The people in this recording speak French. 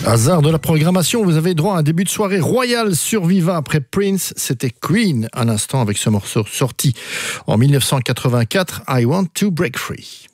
Hasard de la programmation, vous avez droit à un début de soirée royal sur Viva. Après Prince, c'était Queen, un instant avec ce morceau sorti en 1984, I Want to Break Free.